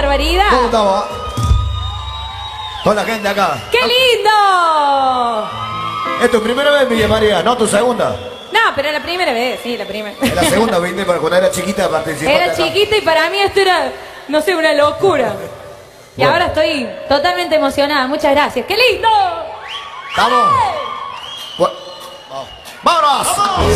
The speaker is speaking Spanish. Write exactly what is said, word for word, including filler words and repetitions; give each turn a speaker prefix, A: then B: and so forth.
A: barbaridad!
B: ¿Cómo estamos? Toda la gente acá.
A: ¡Qué lindo!
B: ¿Es tu primera vez, Villa María? ¿No tu segunda?
A: No, pero la primera vez, sí, la primera.
B: Es la segunda, viste, para cuando era chiquita participar.
A: Era chiquita y para mí esto era, no sé, una locura. Y
B: bueno,
A: ahora estoy totalmente emocionada. Muchas gracias. ¡Qué lindo!
B: ¿estamos?
A: ¡Eh!
B: Bueno, ¡vámonos! ¡Vámonos!